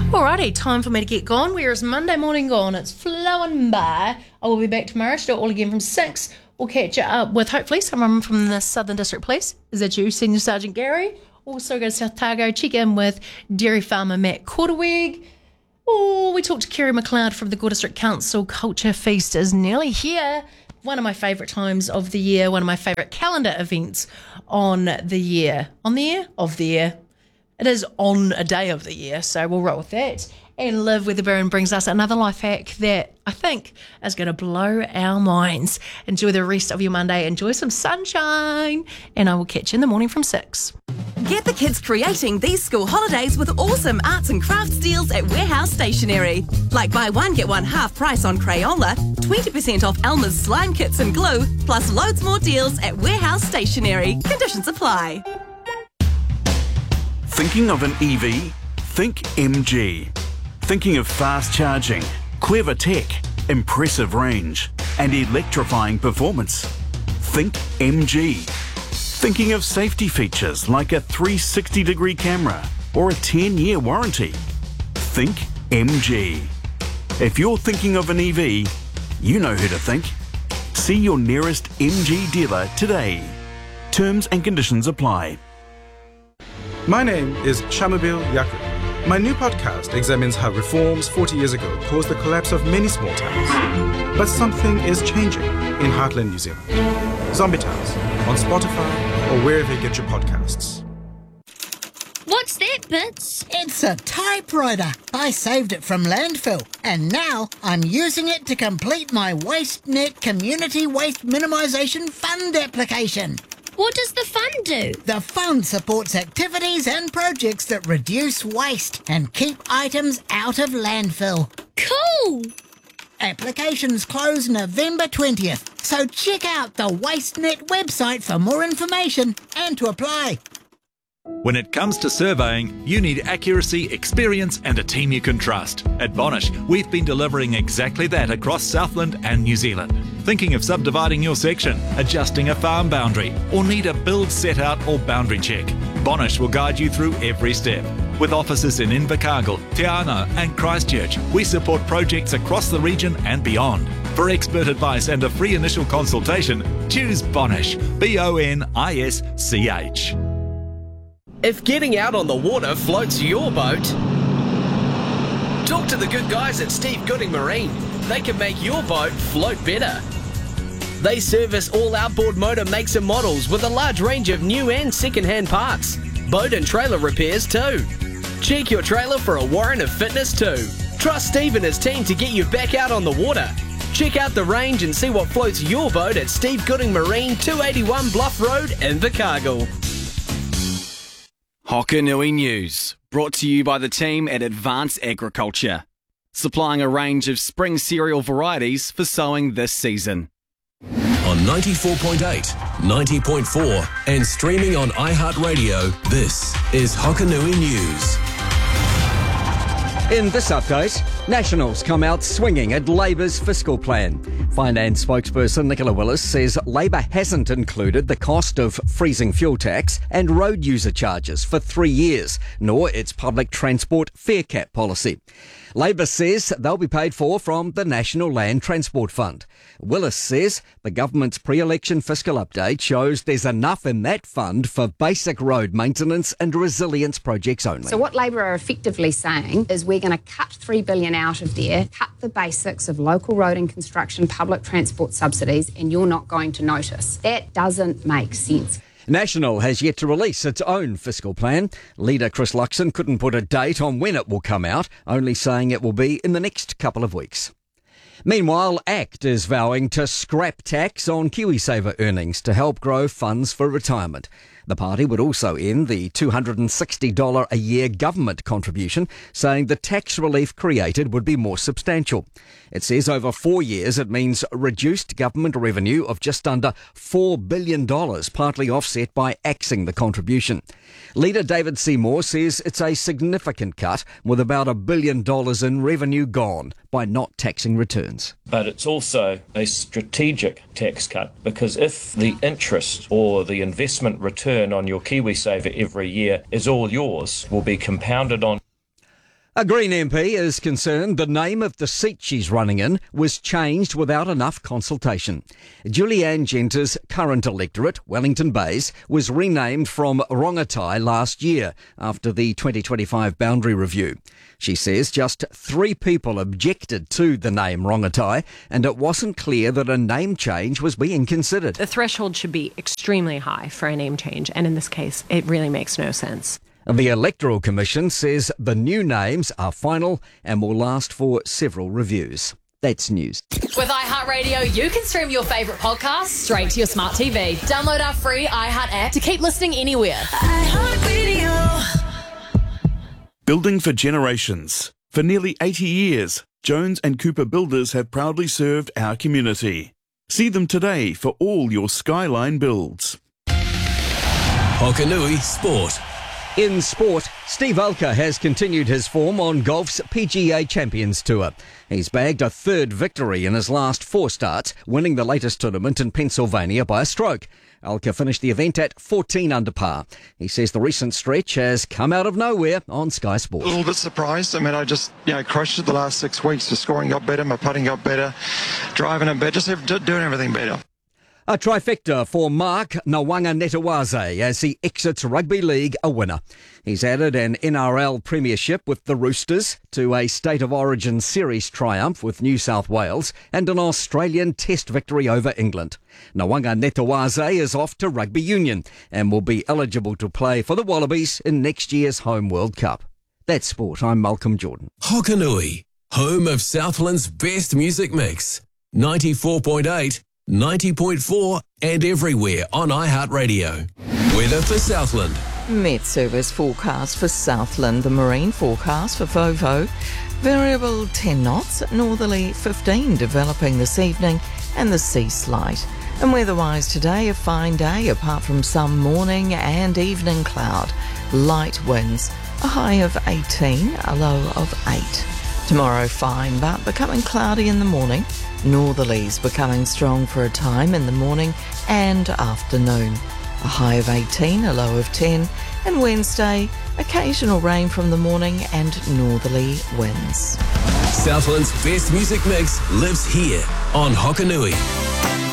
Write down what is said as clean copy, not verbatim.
Alrighty, time for me to get gone. Where is Monday morning gone? It's flowing by. I will be back tomorrow to do it all again from 6. We'll catch up with hopefully someone from the Southern District Police. Is that you, Senior Sergeant Gary? Also go to South Targo, check in with dairy farmer Matt Korteweg. Oh, we talked to Kerry McLeod from the Gore District Council. Culture Feast is nearly here. One of my favourite times of the year, one of my favourite calendar events on the year. On the year? Of the year. It is on a day of the year, so we'll roll with that. And Liv Weatherburn brings us another life hack that I think is going to blow our minds. Enjoy the rest of your Monday. Enjoy some sunshine. And I will catch you in the morning from 6. Get the kids creating these school holidays with awesome arts and crafts deals at Warehouse Stationery. Like buy one, get one half price on Crayola, 20% off Elmer's slime kits and glue, plus loads more deals at Warehouse Stationery. Conditions apply. Thinking of an EV? Think MG. Thinking of fast charging, clever tech, impressive range, and electrifying performance? Think MG. Thinking of safety features like a 360-degree camera or a 10-year warranty? Think MG. If you're thinking of an EV, you know who to think. See your nearest MG dealer today. Terms and conditions apply. My name is Shamabil Yakub. My new podcast examines how reforms 40 years ago caused the collapse of many small towns. But something is changing in Heartland, New Zealand. Zombie Towns, on Spotify or wherever you get your podcasts. What's that, Bits? It's a typewriter. I saved it from landfill, and now I'm using it to complete my WasteNet Community Waste Minimisation Fund application. What does the fund do? The fund supports activities and projects that reduce waste and keep items out of landfill. Cool! Applications close November 20th, so check out the WasteNet website for more information and to apply. When it comes to surveying, you need accuracy, experience and a team you can trust. At Bonish, we've been delivering exactly that across Southland and New Zealand. Thinking of subdividing your section, adjusting a farm boundary, or need a build set out or boundary check? Bonish will guide you through every step. With offices in Invercargill, Te Anau and Christchurch, we support projects across the region and beyond. For expert advice and a free initial consultation, choose Bonish, B-O-N-I-S-C-H. If getting out on the water floats your boat, talk to the good guys at Steve Gooding Marine. They can make your boat float better. They service all outboard motor makes and models with a large range of new and second-hand parts. Boat and trailer repairs too. Check your trailer for a warrant of fitness too. Trust Steve and his team to get you back out on the water. Check out the range and see what floats your boat at Steve Gooding Marine, 281 Bluff Road, Invercargill. Hokanui News, brought to you by the team at Advanced Agriculture, supplying a range of spring cereal varieties for sowing this season. On 94.8, 90.4 and streaming on iHeartRadio, this is Hokanui News. In this update, Nationals come out swinging at Labour's fiscal plan. Finance spokesperson Nicola Willis says Labour hasn't included the cost of freezing fuel tax and road user charges for 3 years, nor its public transport fare cap policy. Labour says they'll be paid for from the National Land Transport Fund. Willis says the government's pre-election fiscal update shows there's enough in that fund for basic road maintenance and resilience projects only. So what Labour are effectively saying is we're going to cut $3 billion out of there, cut the basics of local road and construction public transport subsidies, and you're not going to notice. That doesn't make sense. National has yet to release its own fiscal plan. Leader Chris Luxon couldn't put a date on when it will come out, only saying it will be in the next couple of weeks. Meanwhile, ACT is vowing to scrap tax on KiwiSaver earnings to help grow funds for retirement. The party would also end the $260 a year government contribution, saying the tax relief created would be more substantial. It says over 4 years it means reduced government revenue of just under $4 billion, partly offset by axing the contribution. Leader David Seymour says it's a significant cut, with about $1 billion in revenue gone by not taxing returns. But it's also a strategic tax cut, because if the interest or the investment return on your KiwiSaver every year is all yours, will be compounded on. A Green MP is concerned the name of the seat she's running in was changed without enough consultation. Julianne Genter's current electorate, Wellington Bays, was renamed from Rongotai last year after the 2025 boundary review. She says just 3 people objected to the name Rongotai, and it wasn't clear that a name change was being considered. The threshold should be extremely high for a name change, and in this case, it really makes no sense. The Electoral Commission says the new names are final and will last for several reviews. That's news. With iHeartRadio, you can stream your favourite podcasts straight to your smart TV. Download our free iHeart app to keep listening anywhere. iHeartRadio. Building for generations. For nearly 80 years, Jones and Cooper Builders have proudly served our community. See them today for all your Skyline builds. Hokanui Sport. In sport, Steve Alker has continued his form on golf's PGA Champions Tour. He's bagged a 3rd victory in his last 4 starts, winning the latest tournament in Pennsylvania by a stroke. Alker finished the event at 14 under par. He says the recent stretch has come out of nowhere on Sky Sports. A little bit surprised. I mean, I just, crushed it the last 6 weeks. The scoring got better, my putting got better, driving a bit, just doing everything better. A trifecta for Mark Nawanga-Netawaze as he exits rugby league a winner. He's added an NRL premiership with the Roosters to a State of Origin series triumph with New South Wales and an Australian test victory over England. Nawanga-Netawaze is off to rugby union and will be eligible to play for the Wallabies in next year's Home World Cup. That's sport. I'm Malcolm Jordan. Hokanui, home of Southland's best music mix. 94.8, 90.4 and everywhere on iHeartRadio. Weather for Southland. Met Service forecast for Southland. The marine forecast for Vovo. Variable 10 knots, northerly 15 developing this evening and the sea slight. And weather-wise today, a fine day apart from some morning and evening cloud. Light winds, a high of 18, a low of 8. Tomorrow fine but becoming cloudy in the morning. Northerlies becoming strong for a time in the morning and afternoon. A high of 18, a low of 10. And Wednesday, occasional rain from the morning and northerly winds. Southland's best music mix lives here on Hokanui.